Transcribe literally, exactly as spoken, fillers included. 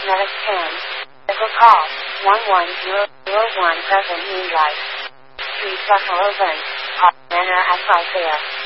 Medic ten. Medical call. one one zero zero one present Moonlight. Street Buffalo Bank. Manor at Five